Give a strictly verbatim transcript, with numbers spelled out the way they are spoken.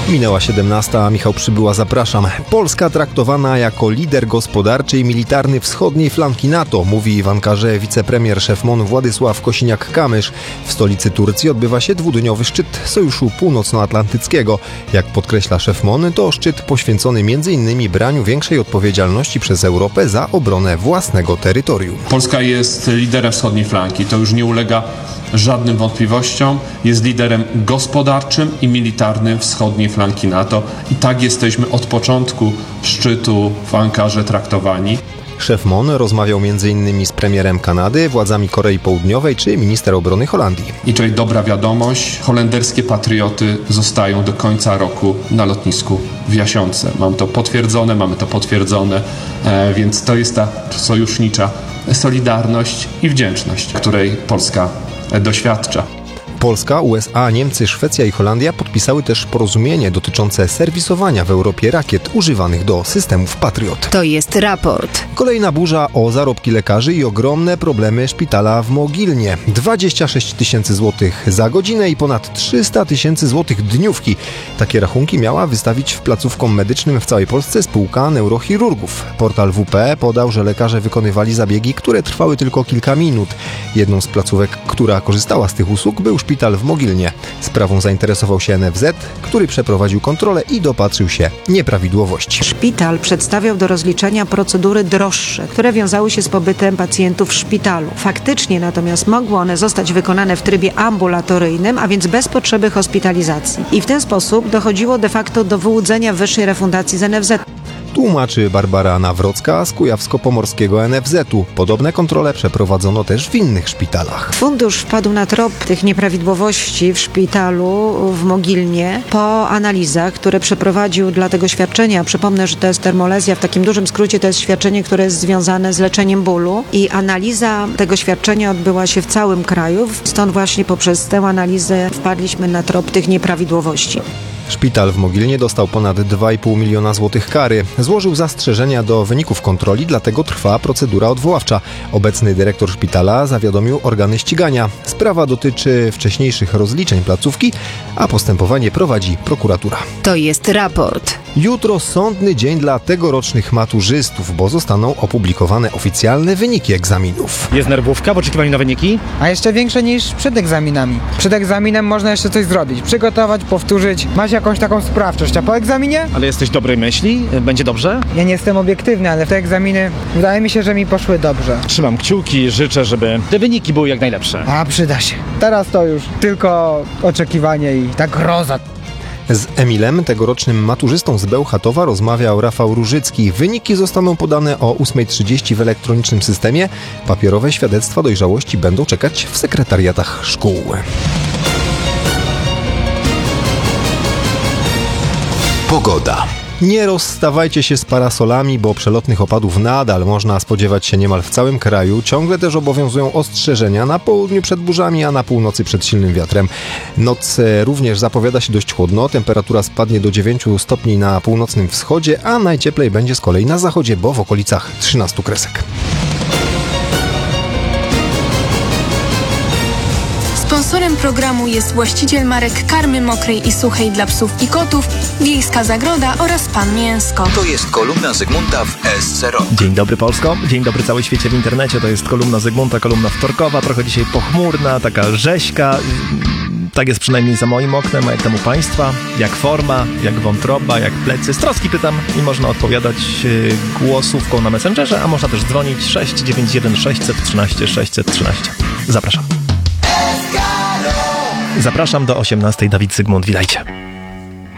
Minęła siedemnasta, a Michał Przybyła, zapraszam. Polska traktowana jako lider gospodarczy i militarny wschodniej flanki NATO, mówi w Ankarze wicepremier szef M O N Władysław Kosiniak-Kamysz. W stolicy Turcji odbywa się dwudniowy szczyt Sojuszu Północnoatlantyckiego. Jak podkreśla szef M O N, to szczyt poświęcony między innymi braniu większej odpowiedzialności przez Europę za obronę własnego terytorium. Polska jest liderem wschodniej flanki, to już nie ulega żadnym wątpliwościom. Jest liderem gospodarczym i militarnym wschodniej flanki NATO i tak jesteśmy od początku szczytu w Ankarze traktowani. Szef M O N rozmawiał między innymi z premierem Kanady, władzami Korei Południowej czy minister obrony Holandii. I tutaj dobra wiadomość, holenderskie patrioty zostają do końca roku na lotnisku w Jasiące. Mam to potwierdzone, mamy to potwierdzone, e, więc to jest ta sojusznicza solidarność i wdzięczność, której Polska doświadcza. Polska, U S A, Niemcy, Szwecja i Holandia podpisały też porozumienie dotyczące serwisowania w Europie rakiet używanych do systemów Patriot. To jest raport. Kolejna burza o zarobki lekarzy i ogromne problemy szpitala w Mogilnie. dwadzieścia sześć tysięcy złotych za godzinę i ponad trzysta tysięcy złotych dniówki. Takie rachunki miała wystawić w placówkom medycznym w całej Polsce spółka neurochirurgów. Portal W P podał, że lekarze wykonywali zabiegi, które trwały tylko kilka minut. Jedną z placówek, która korzystała z tych usług, był szpital w Mogilnie. Sprawą zainteresował się N F Z, który przeprowadził kontrolę i dopatrzył się nieprawidłowości. Szpital przedstawiał do rozliczenia procedury droższe, które wiązały się z pobytem pacjentów w szpitalu. Faktycznie natomiast mogły one zostać wykonane w trybie ambulatoryjnym, a więc bez potrzeby hospitalizacji. I w ten sposób dochodziło de facto do wyłudzenia wyższej refundacji z N F Z. Tłumaczy Barbara Nawrocka z Kujawsko-Pomorskiego N F Z u. Podobne kontrole przeprowadzono też w innych szpitalach. Fundusz wpadł na trop tych nieprawidłowości w szpitalu w Mogilnie po analizach, które przeprowadził dla tego świadczenia. Przypomnę, że to jest termolezja, w takim dużym skrócie to jest świadczenie, które jest związane z leczeniem bólu i analiza tego świadczenia odbyła się w całym kraju. Stąd właśnie poprzez tę analizę wpadliśmy na trop tych nieprawidłowości. Szpital w Mogilnie dostał ponad dwa i pół miliona złotych kary. Złożył zastrzeżenia do wyników kontroli, dlatego trwa procedura odwoławcza. Obecny dyrektor szpitala zawiadomił organy ścigania. Sprawa dotyczy wcześniejszych rozliczeń placówki, a postępowanie prowadzi prokuratura. To jest raport. Jutro sądny dzień dla tegorocznych maturzystów, bo zostaną opublikowane oficjalne wyniki egzaminów. Jest nerwówka w oczekiwaniu na wyniki? A jeszcze większe niż przed egzaminami. Przed egzaminem można jeszcze coś zrobić, przygotować, powtórzyć. Masz jakąś taką sprawczość, a po egzaminie? Ale jesteś dobrej myśli? Będzie dobrze? Ja nie jestem obiektywny, ale te egzaminy wydaje mi się, że mi poszły dobrze. Trzymam kciuki, życzę, żeby te wyniki były jak najlepsze. A, przyda się. Teraz to już tylko oczekiwanie i ta groza. Z Emilem, tegorocznym maturzystą z Bełchatowa, rozmawiał Rafał Różycki. Wyniki zostaną podane o ósma trzydzieści w elektronicznym systemie. Papierowe świadectwa dojrzałości będą czekać w sekretariatach szkół. Pogoda. Nie rozstawajcie się z parasolami, bo przelotnych opadów nadal można spodziewać się niemal w całym kraju. Ciągle też obowiązują ostrzeżenia na południu przed burzami, a na północy przed silnym wiatrem. Noc również zapowiada się dość chłodno. Temperatura spadnie do dziewięciu stopni na północnym wschodzie, a najcieplej będzie z kolei na zachodzie, bo w okolicach trzynastu kresek. Sponsorem programu jest właściciel marek karmy mokrej i suchej dla psów i kotów, Wiejska Zagroda oraz Pan Mięsko. To jest kolumna Zygmunta w S C Rok. Dzień dobry Polsko, dzień dobry cały świecie w internecie. To jest kolumna Zygmunta, kolumna wtorkowa, trochę dzisiaj pochmurna, taka rzeźka. Tak jest przynajmniej za moim oknem, a jak tam u Państwa? Jak forma, jak wątroba, jak plecy? Z troski pytam i można odpowiadać głosówką na Messengerze, a można też dzwonić sześć dziewięć jeden sześć jeden trzy sześć jeden trzy. Zapraszam. Zapraszam do osiemnastej. Dawid Zygmunt, witajcie.